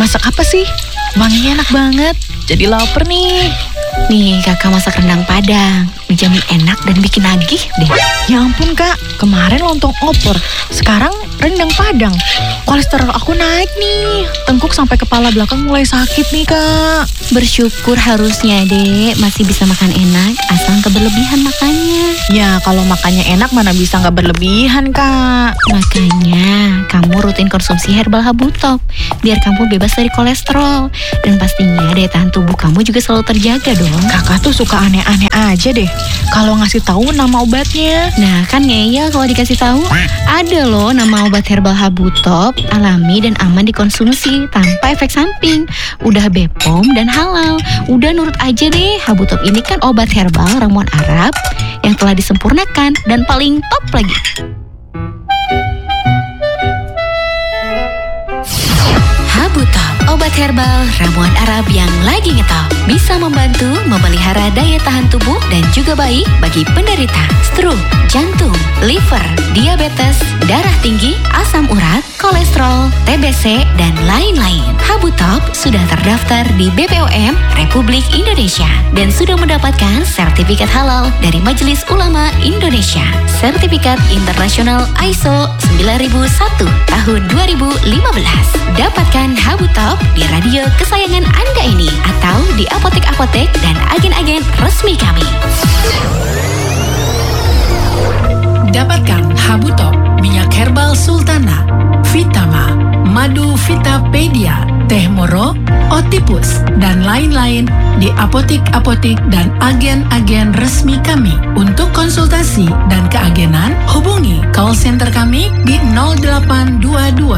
masak apa sih? Wanginya enak banget. Jadi lapar nih. Nih kakak masak rendang Padang. Dijamin enak dan bikin nagih deh. Ya ampun kak, kemarin lontong opor, sekarang rendang Padang. Kolesterol aku naik nih. Tengkuk sampai kepala belakang mulai sakit nih kak. Bersyukur harusnya dek, masih bisa makan enak asal gak berlebihan makannya. Ya kalau makannya enak mana bisa gak berlebihan kak. Makanya kamu rutin konsumsi herbal Habutop biar kamu bebas dari kolesterol. Dan pastinya daya tahan tubuh kamu juga selalu terjaga dong. Kakak tuh suka aneh-aneh aja deh kalau ngasih tahu nama obatnya. Nah kan ngeyel kalau dikasih tahu. Ada loh nama obat herbal Habutop, alami dan aman dikonsumsi tanpa efek samping. Udah BPOM dan halal. Udah nurut aja deh, Habutop ini kan obat herbal ramuan Arab yang telah disempurnakan dan paling top lagi. Habutop, obat herbal ramuan Arab yang lagi ngetop. Bisa membantu memelihara daya tahan tubuh dan juga baik bagi penderita stroke, jantung, liver, diabetes, darah tinggi, asam urat, kolesterol, TBC, dan lain-lain. Habutop sudah terdaftar di BPOM Republik Indonesia dan sudah mendapatkan sertifikat halal dari Majelis Ulama Indonesia. Sertifikat internasional ISO 9001 tahun 2015. Dapatkan Habutop di radio kesayangan Anda ini atau di apotek-apotek dan agen-agen resmi kami. Dapatkan Habutop, minyak herbal Sultana, Vitama, madu Vitapedia, teh moro, Otipus, dan lain-lain di apotek-apotek dan agen-agen resmi kami. Untuk konsultasi dan keagenan, hubungi call center kami di 0822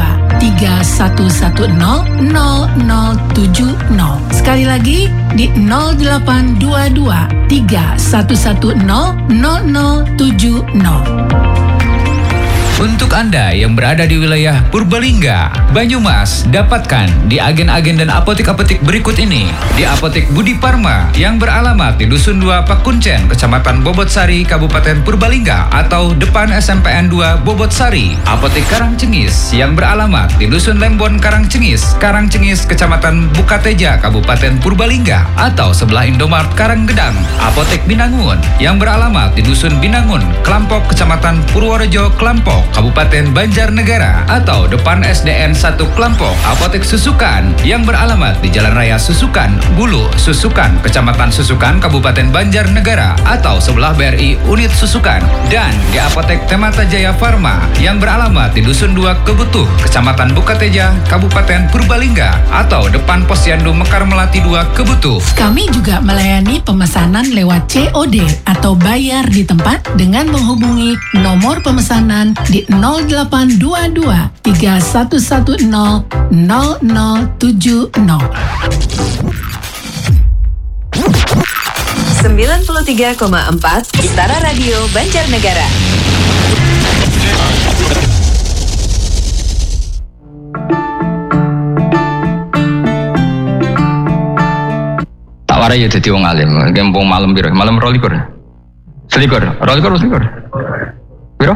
3110 0070. Sekali lagi di 0822 3110 0070. Untuk Anda yang berada di wilayah Purbalingga, Banyumas, dapatkan di agen-agen dan apotek-apotek berikut ini. Di Apotek Budi Parma yang beralamat di Dusun 2 Pakuncen, Kecamatan Bobotsari, Kabupaten Purbalingga atau depan SMPN 2 Bobotsari. Apotek Karangcengis yang beralamat di Dusun Lembon Karangcengis, Kecamatan Bukateja, Kabupaten Purbalingga atau sebelah Indomart Karanggedang. Apotek Binangun yang beralamat di Dusun Binangun, Klampok, Kecamatan Purworejo, Klampok, Kabupaten Banjarnegara atau depan SDN 1 Klampok. Apotek Susukan yang beralamat di Jalan Raya Susukan, Bulu, Susukan, Kecamatan Susukan, Kabupaten Banjarnegara atau sebelah BRI Unit Susukan. Dan di Apotek Temata Jaya Farma yang beralamat di Dusun 2 Kebutuh, Kecamatan Bukateja, Kabupaten Purbalingga atau depan Posyandu Mekar Melati 2 Kebutuh. Kami juga melayani pemesanan lewat COD atau bayar di tempat dengan menghubungi nomor pemesanan di 0822 3110 0070. 93,4 Istara Radio Banjarnegara. Tak warai ya dadi wong alim, gempung malam piro? Malam 22. Selikur. Piro?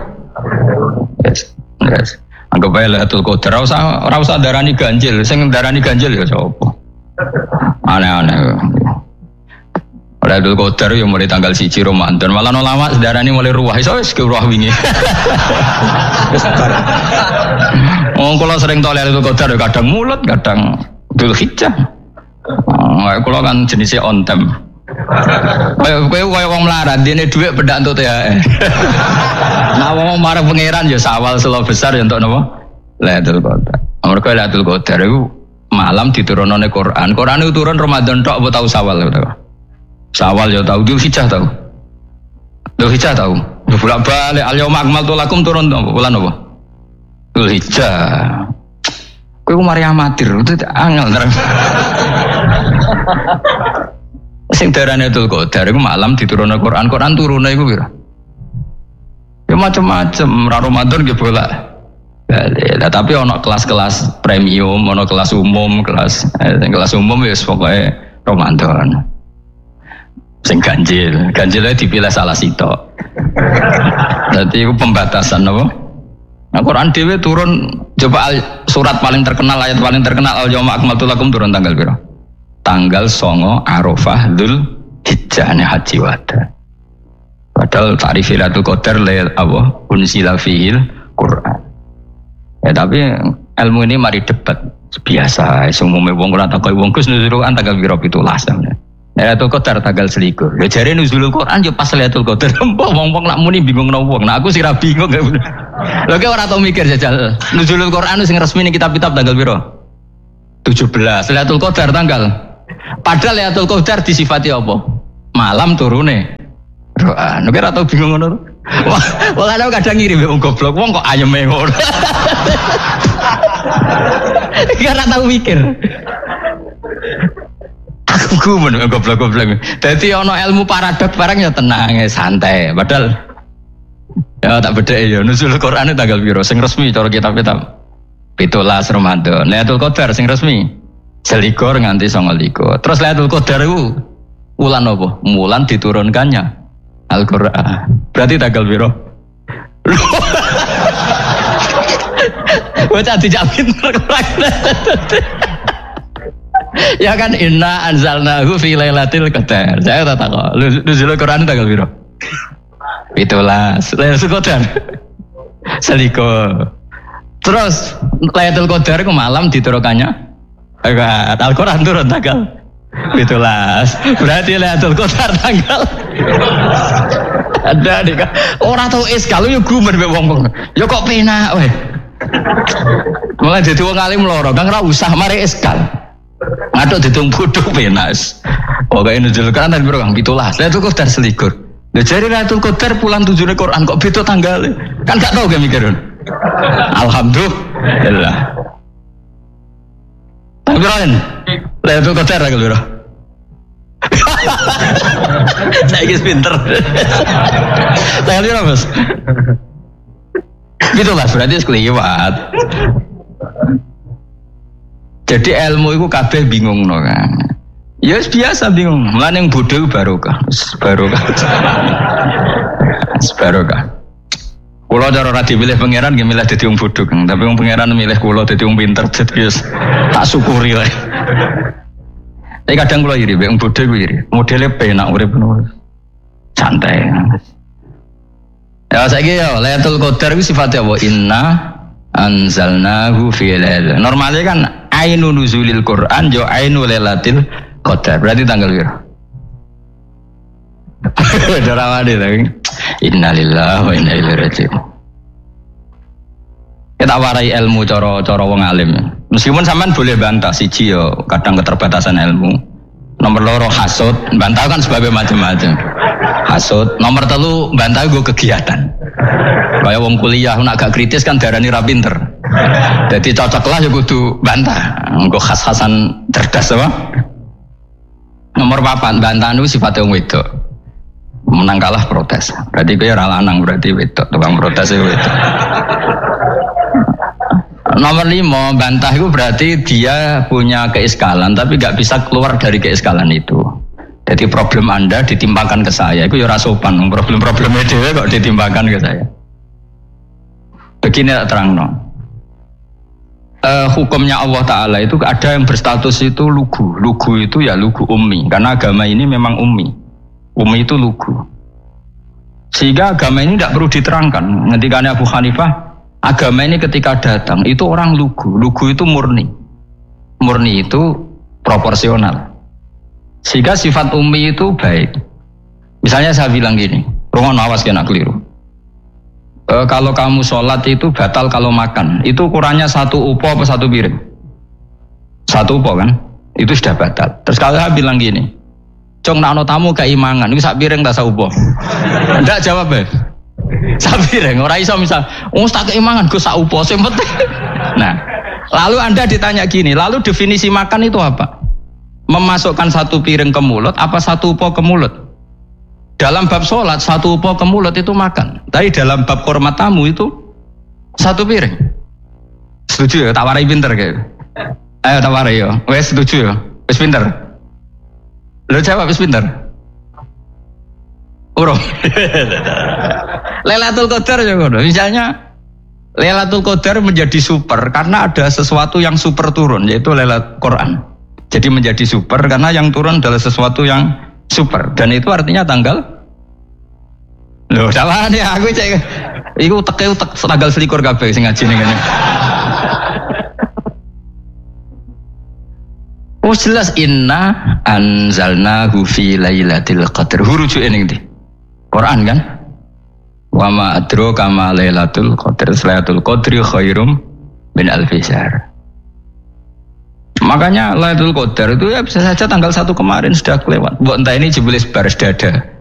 Yes. Anggap ae Lailatul Qadar ora usah darani ganjil, sing darani ganjil ya sapa? Aneh-aneh. Lailatul Qadar yo mulai tanggal 1 Ramadan, malah ulama darani mulai ruwah, iso wis ke ruwah wingi. Kula sering tol Lailatul Qadar kadang mulut, kadang Dzulhijjah. Kula kan jenisnya on time. Kowe wong melarat, dene dhuwit pedak entuk THR. Nah wong marang pangeran ya sawal selo besar ya entuk napa? Lailatul Qadar. Mergo Lailatul Qadar iku malam diturunane Quran. Quran itu turun Ramadan tok apa tau Sawal ya tau? Sawal ya tau, Dzulhijjah tau. Dzulhijjah tau. Bolak-balik al-yauma akmaltu lakum turun to bulan apa? Dzulhijjah. Kowe mari amatir, itu angel terus. Sing darane Lailatul Qadar iku malam diturunne Quran. Quran turune iku pira? Ya macam-macam, Ramadan nggih bolak. Lah tapi ono kelas-kelas premium, ono kelas umum, kelas umum ya pokoke Ramadan. Sing ganjilnya dipilih salah sitok. Dadi iku pembatasan apa? Nah, Quran dhewe turun coba surat paling terkenal, ayat paling terkenal al-yauma akmaltu lakum turun tanggal piro? Tanggal 9 Arafah Dzulhijjah haji wada. Padahal ta'rif Lailatul Qadar lail apa unzila fihil Quran. Ya tapi ilmu ini mari debat biasa. Semua wong ora takoi wong Gus nuzul Quran tanggal piro 17. Lailatul Qadar tanggal 21. Ya jare nuzul Quran yo pas Lailatul Qadar. Wong-wong nak muni bingung nang wong. Nah aku sih ra bingung. Lho ki ora tau mikir jajal. Nuzul Quran sing resmi ning kitab-kitab tanggal piro? 17. Lailatul Qadar tanggal. Padahal Lailatul Qadar disifati apa? Malam turune. Roa, nek ora tau bingung ngono. Wong ana kadang ngirim wong goblok, wong kok ayeme ngono. Iki ora tau mikir. Aku men goblok-goblok. Dadi ana ilmu paradok barang ya tenang, ya santai. Padahal ya tak bedhek ya nuzul Qur'ane tanggal piro sing resmi cara kitab-kitab. 17 Ramadan. Lailatul Qadar sing resmi 21 nganti 29. Terus Lailatul Qadar iku wulan apa? Wulan diturunkannya Al-Qur'an. Berarti tanggal piro? Bocah dijamin ya kan inna anzalnahu fi lailatul qadar. Saya tak tahu. Nuzul Quran tanggal piro? 17. Lailatul Qadar. Seliko. Terus Lailatul Qadar ku malam diturunkannya Al-Quran turun tanggal 17. Berarti Lailatul Qadar tanggal ada nih kan. Orang tahu kalau yo gumen mbek wong-wong. Yo kok penak weh. Mulai dadi wong alim loro, Kang ora usah mari eskal. Ngaduk ditung bodho penas. Pokoke nuzul Quran dan biro Kang 17. Lailatul Qadar selikur. Lha jare Lailatul Qadar bulan 7 Quran kok beda tanggal. Kan gak tau ge mikir. Alhamdulillah. Tapi kan Lailatul Qadar tanggal piro? Saya guys pinter. Tanggal piro, Bos? Gitu lah, berarti sekeliwat. Jadi ilmu itu kabeh bingung no kan. Ya biasa bingung. Mulane yang bodoh barokah. Barokah. Kulo cara ora dipilih pangeran nggih milih dadi wong bodoh, Kang. Tapi wong pangeran milih kulo dadi wong pinter, jadi tak syukuri wae. Tapi kadang kulo iri, wong bodoh kuwi iri. Modele penak urip ngono. Santai. Ya saiki ya Lailatul Qadar itu sifatnya apa? Inna anzalnahu fi lailatul. Normalnya kan ainu nuzulil Quran jo ainu lailatul qadar. Berarti tanggal piro? Darawani lagi. Innalillahi wa inna ilaihi raji'un. Kita warai ilmu cara wong alim. Meskipun sampean boleh bantah siji yo kadang keterbatasan ilmu. Nomor loro hasud, bantah kan sebabnya macam-macam. Hasud, nomor 3 bantah gue kegiatan. Kayak wong kuliah nak agak kritis kan darani ra pinter. Jadi cocoklah ya kudu bantah. Engko khas-khasan cerdas apa? Nomor 4 bantah niku sifate wong wedok. Menang kalah protes. Berarti kowe ora lanang, berarti wedok, tukang protes wedok. Nomor 5 bantah itu berarti dia punya keiskalan tapi gak bisa keluar dari keiskalan itu. Jadi problem Anda ditimpakan ke saya, itu ya rasopan. Problem-problemnya dia kok ditimpakan ke saya. Begini tak terang no. Hukumnya Allah Ta'ala itu ada yang berstatus itu lugu. Lugu itu ya lugu ummi. Karena agama ini memang ummi. Ummi itu lugu. Sehingga agama ini tidak perlu diterangkan. Ngendikane Abu Hanifah, agama ini ketika datang itu orang lugu. Lugu itu murni. Murni itu proporsional. Sehingga sifat ummi itu baik. Misalnya saya bilang gini, rungon awas kena keliru. Kalau kamu sholat itu batal kalau makan. Itu ukurannya 1 upo apa 1 piring? 1 upo kan? Itu sudah batal. Terus kalau saya bilang gini, Cong nak tamu keimangan, itu 1 piring tak 1 upo. Enggak jawab ya? 1 piring, orang iso misal, tak keimangan, gue 1 upo, yang penting. Nah, lalu Anda ditanya gini, lalu definisi makan itu apa? Memasukkan 1 piring ke mulut, apa 1 upo ke mulut? Dalam bab sholat 1 upo ke mulut itu makan. Tapi dalam bab hormat tamu itu 1 piring. Setuju ya? Tak warai pinter kayak. Ayo tak warai ya. Wes setuju ya? Wes pinter. Lo jawab wes pinter. Urung. Lailatul Qadar ya ngono. Misalnya Lailatul Qadar menjadi super karena ada sesuatu yang super turun, yaitu Lailatul Quran. Jadi menjadi super karena yang turun adalah sesuatu yang super, dan itu artinya tanggal. Loh, salah nih aku cek. Iku utek tanggal selikur kabeh sing ngaji ning ngene. Oh jelas inna anzalnahu fi lailatul qadar. Rujuk ning ndi? Quran kan? Wa ma adraka ma lailatul qadar. Lailatul qadri khairum min alfi syahr. Makanya Lailatul Qadar itu ya bisa saja tanggal 1 kemarin sudah kelewat. Mbok entah ini jebelis baris dada.